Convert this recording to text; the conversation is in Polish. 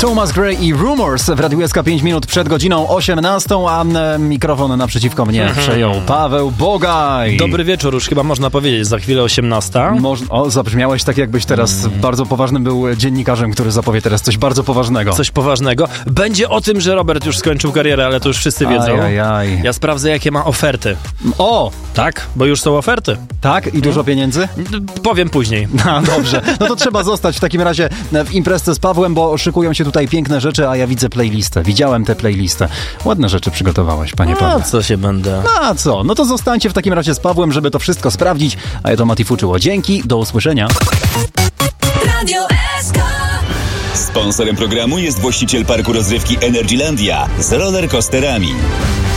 Thomas Gray i Rumors w Radiu SK 5 minut przed godziną 18, a mikrofon naprzeciwko mnie przejął Paweł Bogaj. Dobry wieczór, już chyba można powiedzieć, za chwilę 18. Zabrzmiałeś tak, jakbyś teraz bardzo poważnym był dziennikarzem, który zapowie teraz coś bardzo poważnego. Coś poważnego. Będzie o tym, że Robert już skończył karierę, ale to już wszyscy wiedzą. Ja sprawdzę, jakie ma oferty. O! Tak, bo już są oferty. Tak? I dużo pieniędzy? Powiem później. Dobrze. No to trzeba zostać w takim razie w imprezce z Pawłem, bo szykują się tutaj piękne rzeczy, a ja widzę playlistę. Widziałem tę playlistę. Ładne rzeczy przygotowałeś, panie Pawle. No, co się będę... A co? No to zostańcie w takim razie z Pawłem, żeby to wszystko sprawdzić. A ja to Mati Fuczyło. Dzięki, do usłyszenia. Radio SK. Sponsorem programu jest właściciel parku rozrywki Energylandia z rollercoasterami.